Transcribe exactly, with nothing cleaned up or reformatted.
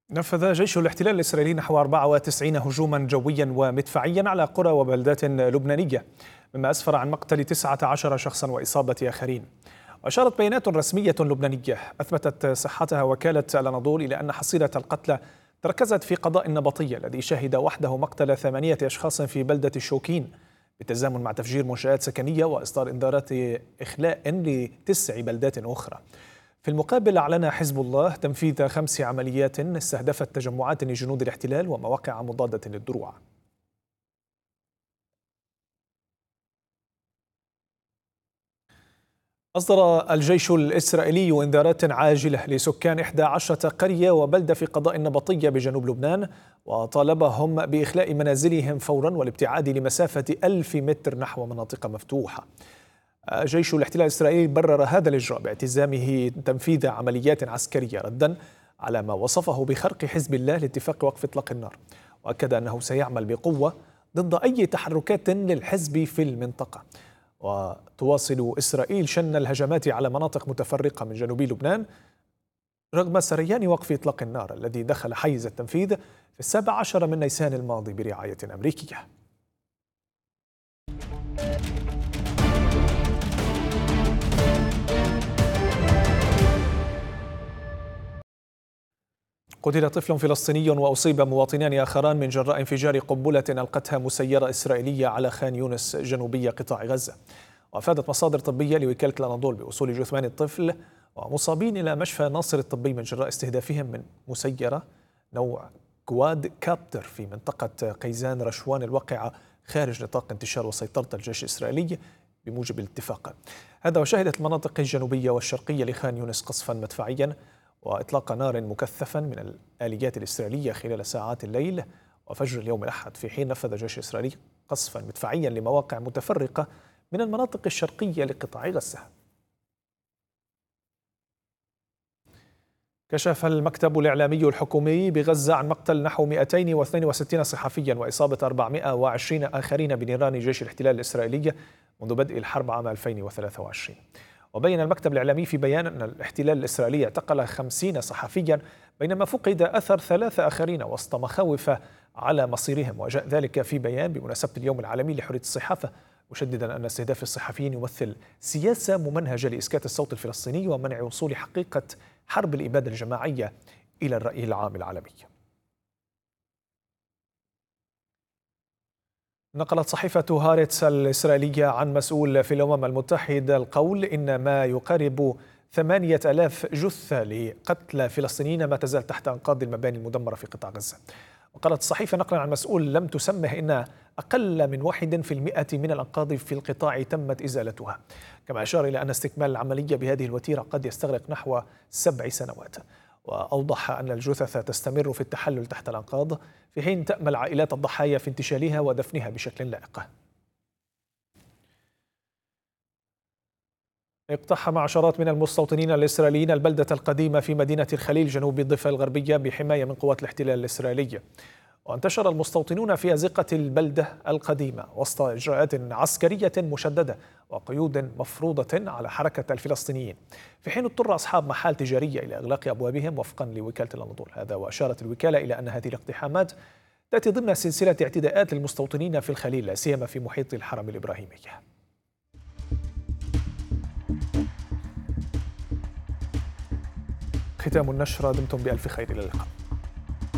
نفذ جيش الاحتلال الإسرائيلي نحو أربعة وتسعين هجوما جويا ومدفعيا على قرى وبلدات لبنانية، مما أسفر عن مقتل تسعة عشر شخصا وإصابة آخرين. وأشارت بيانات رسمية لبنانية أثبتت صحتها وكالة الأناضول إلى أن حصيلة القتلى تركزت في قضاء النبطية الذي شهد وحده مقتل ثمانية أشخاص في بلدة الشوكين، بالتزامن مع تفجير منشآت سكنية وإصدار إنذارات إخلاء لتسع بلدات أخرى. في المقابل أعلن حزب الله تنفيذ خمس عمليات استهدفت تجمعات لجنود الاحتلال ومواقع مضادة للدروع. أصدر الجيش الإسرائيلي إنذارات عاجلة لسكان إحدى عشرة قرية وبلدة في قضاء النبطية بجنوب لبنان، وطالبهم بإخلاء منازلهم فورا والابتعاد لمسافة ألف متر نحو مناطق مفتوحة. جيش الاحتلال الإسرائيلي برر هذا الإجراء باعتزامه تنفيذ عمليات عسكرية ردا على ما وصفه بخرق حزب الله لاتفاق وقف إطلاق النار، وأكد أنه سيعمل بقوة ضد أي تحركات للحزب في المنطقة. وتواصل إسرائيل شن الهجمات على مناطق متفرقة من جنوب لبنان رغم سريان وقف إطلاق النار الذي دخل حيز التنفيذ في السابع عشر من نيسان الماضي برعاية أمريكية. قتل طفل فلسطيني وأصيب مواطنان آخران من جراء انفجار قنبلة ألقتها مسيرة إسرائيلية على خان يونس جنوبي قطاع غزة. وأفادت مصادر طبية لوكالة الأناضول بوصول جثمان الطفل ومصابين إلى مشفى ناصر الطبي من جراء استهدافهم من مسيرة نوع كواد كابتر في منطقة قيزان رشوان الواقعة خارج نطاق انتشار وسيطرة الجيش الإسرائيلي بموجب الاتفاق. هذا وشهدت المناطق الجنوبية والشرقية لخان يونس قصفا مدفعيا وإطلاق نار مكثفا من الآليات الإسرائيلية خلال ساعات الليل وفجر اليوم الأحد، في حين نفذ الجيش الإسرائيلي قصفا مدفعيا لمواقع متفرقة من المناطق الشرقية لقطاع غزة. كشف المكتب الإعلامي الحكومي بغزة عن مقتل نحو مئتين واثنين وستين صحفيا وإصابة أربعمئة وعشرين آخرين بنيران جيش الاحتلال الإسرائيلي منذ بدء الحرب عام ألفين وثلاثة وعشرين. وبين المكتب الإعلامي في بيان أن الاحتلال الإسرائيلي اعتقل خمسين صحفيا بينما فقد أثر ثلاثة آخرين وسط مخاوف على مصيرهم. وجاء ذلك في بيان بمناسبة اليوم العالمي لحرية الصحافة، مشددا أن استهداف الصحفيين يمثل سياسة ممنهجة لإسكات الصوت الفلسطيني ومنع وصول حقيقة حرب الإبادة الجماعية إلى الرأي العام العالمي. نقلت صحيفة هارتس الإسرائيلية عن مسؤول في الأمم المتحدة القول إن ما يقارب ثمانية آلاف جثة لقتلى فلسطينيين ما تزال تحت أنقاض المباني المدمرة في قطاع غزة. وقالت الصحيفة نقلا عن مسؤول لم تسمه إن أقل من واحد في المئة من الأنقاض في القطاع تمت إزالتها، كما أشار إلى أن استكمال العملية بهذه الوتيرة قد يستغرق نحو سبع سنوات. وأوضح أن الجثث تستمر في التحلل تحت الأنقاض في حين تأمل عائلات الضحايا في انتشالها ودفنها بشكل لائق. اقتحم عشرات من المستوطنين الإسرائيليين البلدة القديمة في مدينة الخليل جنوب الضفة الغربية بحماية من قوات الاحتلال الإسرائيلي. وانتشر المستوطنون في أزقة البلدة القديمة وسط إجراءات عسكرية مشددة وقيود مفروضة على حركة الفلسطينيين، في حين اضطر أصحاب محال تجارية إلى إغلاق أبوابهم وفقا لوكالة الأناضول. هذا وأشارت الوكالة إلى أن هذه الاقتحامات تأتي ضمن سلسلة اعتداءات للمستوطنين في الخليل لا سيما في محيط الحرم الإبراهيمي. ختام النشرة، دمتم بألف خير، إلى اللقاء.